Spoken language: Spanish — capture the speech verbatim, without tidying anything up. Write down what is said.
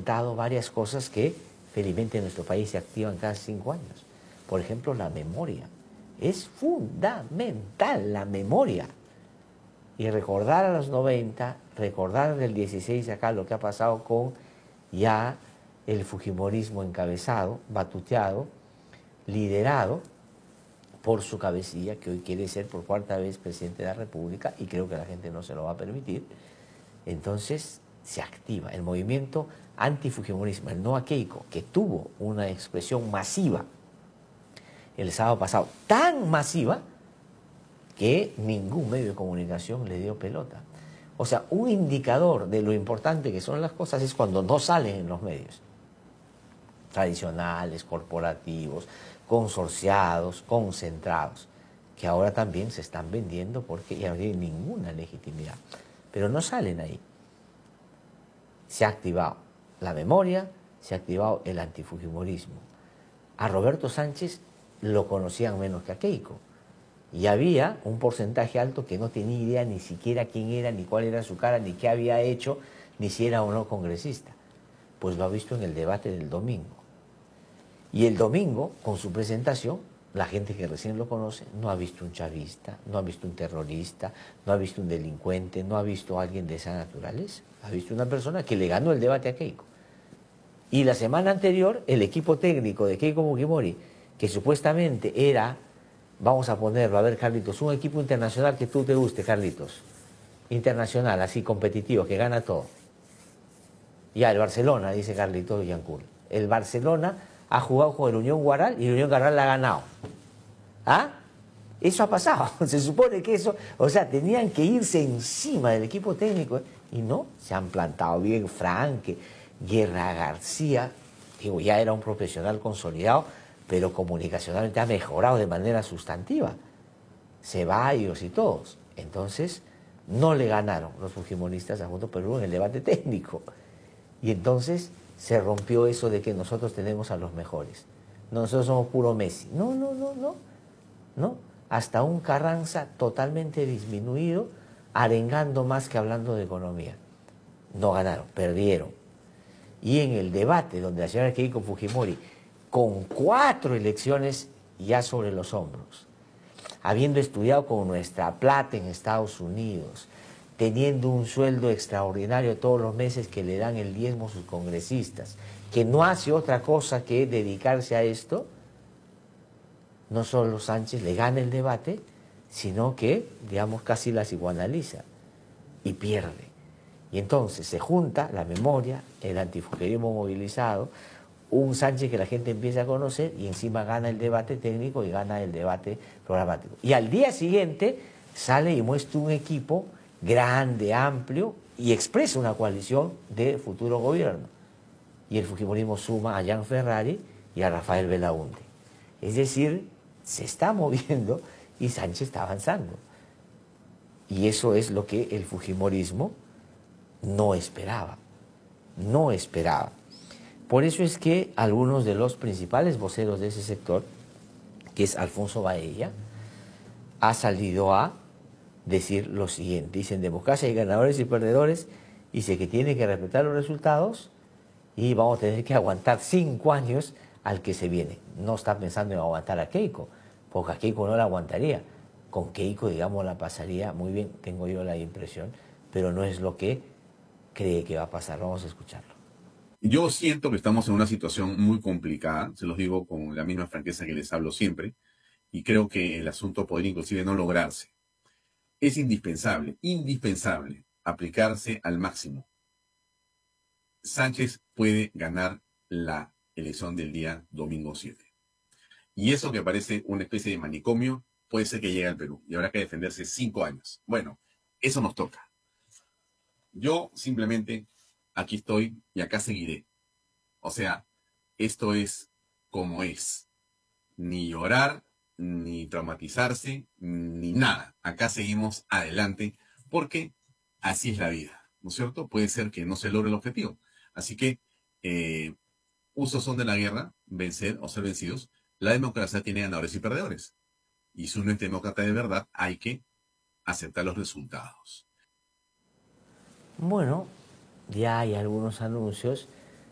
contado varias cosas que felizmente en nuestro país se activan cada cinco años. Por ejemplo, la memoria. Es fundamental la memoria. Y recordar a los noventa, recordar del dieciséis acá lo que ha pasado con ya el fujimorismo encabezado, batuteado, liderado por su cabecilla, que hoy quiere ser por cuarta vez presidente de la República, y creo que la gente no se lo va a permitir. Entonces se activa el movimiento antifujimorismo, el no a Keiko, que tuvo una expresión masiva el sábado pasado, tan masiva que ningún medio de comunicación le dio pelota. O sea, un indicador de lo importante que son las cosas es cuando no salen en los medios tradicionales, corporativos, consorciados, concentrados, que ahora también se están vendiendo porque ya no tienen ninguna legitimidad. Pero no salen ahí. Se ha activado la memoria, se ha activado el antifujimorismo. A Roberto Sánchez lo conocían menos que a Keiko. Y había un porcentaje alto que no tenía idea ni siquiera quién era, ni cuál era su cara, ni qué había hecho, ni si era o no congresista. Pues lo ha visto en el debate del domingo. Y el domingo, con su presentación, la gente que recién lo conoce no ha visto un chavista, no ha visto un terrorista, no ha visto un delincuente, no ha visto a alguien de esa naturaleza. Ha visto una persona que le ganó el debate a Keiko. Y la semana anterior, el equipo técnico de Keiko Fujimori, que supuestamente era, vamos a ponerlo, a ver, Carlitos, un equipo internacional que tú te guste, Carlitos. Internacional, así competitivo, que gana todo. Ya, el Barcelona, dice Carlitos Villancourt. El Barcelona ha jugado con el Unión Guaral y el Unión Guaral la ha ganado. ¿Ah? Eso ha pasado. Se supone que eso, o sea, tenían que irse encima del equipo técnico y no, se han plantado bien Franque, Guerra García, digo, ya era un profesional consolidado, pero comunicacionalmente ha mejorado de manera sustantiva. Ceballos y todos. Entonces, no le ganaron los fujimoristas a Juntos por el Perú en el debate técnico. Y entonces se rompió eso de que nosotros tenemos a los mejores. Nosotros somos puro Messi. No, no, no, no. No. Hasta un Carranza totalmente disminuido, arengando más que hablando de economía. No ganaron, perdieron. Y en el debate donde la señora Keiko Fujimori, con cuatro elecciones ya sobre los hombros, habiendo estudiado con nuestra plata en Estados Unidos, teniendo un sueldo extraordinario todos los meses que le dan el diezmo a sus congresistas, que no hace otra cosa que dedicarse a esto, no solo Sánchez le gana el debate, sino que, digamos, casi la psicoanaliza y pierde. Y entonces se junta la memoria, el antifujerismo movilizado, un Sánchez que la gente empieza a conocer y encima gana el debate técnico y gana el debate programático. Y al día siguiente sale y muestra un equipo grande, amplio, y expresa una coalición de futuro gobierno. Y el fujimorismo suma a Jean Ferrari y a Rafael Belaúnde. Es decir, se está moviendo y Sánchez está avanzando. Y eso es lo que el fujimorismo no esperaba, no esperaba. Por eso es que algunos de los principales voceros de ese sector, que es Alfonso Baella, ha salido a decir lo siguiente. Dicen, democracia hay ganadores y perdedores, dice que tiene que respetar los resultados y vamos a tener que aguantar cinco años al que se viene. No está pensando en aguantar a Keiko, porque a Keiko no la aguantaría. Con Keiko, digamos, la pasaría muy bien, tengo yo la impresión, pero no es lo que cree que va a pasar. Vamos a escucharlo. Yo siento que estamos en una situación muy complicada, se los digo con la misma franqueza que les hablo siempre, y creo que el asunto podría inclusive no lograrse. Es indispensable, indispensable aplicarse al máximo. Sánchez puede ganar la elección del día domingo siete. Y eso que parece una especie de manicomio puede ser que llegue al Perú y habrá que defenderse cinco años. Bueno, eso nos toca. Yo simplemente aquí estoy y acá seguiré. O sea, esto es como es. Ni llorar, ni traumatizarse, ni nada. Acá seguimos adelante porque así es la vida, ¿no es cierto? Puede ser que no se logre el objetivo. Así que eh, usos son de la guerra, vencer o ser vencidos. La democracia tiene ganadores y perdedores. Y si uno es demócrata de verdad, hay que aceptar los resultados. Bueno, ya hay algunos anuncios